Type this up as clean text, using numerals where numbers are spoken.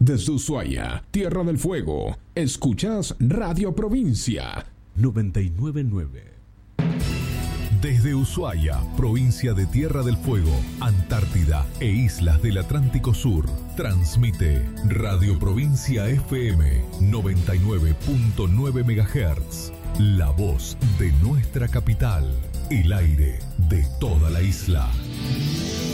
Desde Ushuaia, Tierra del Fuego, escuchas Radio Provincia 999. Desde Ushuaia, provincia de Tierra del Fuego, Antártida e islas del Atlántico Sur, transmite Radio Provincia FM 99.9 MHz, la voz de nuestra capital, el aire de toda la isla.